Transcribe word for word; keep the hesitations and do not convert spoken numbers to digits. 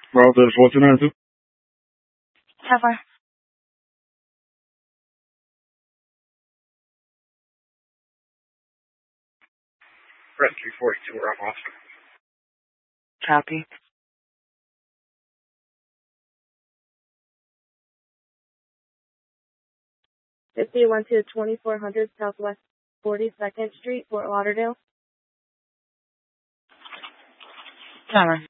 Routers, what's your name? Tower. Red three forty-two, we're off. Copy. fifty-one to twenty-four hundred Southwest forty-second Street, Fort Lauderdale. Tower.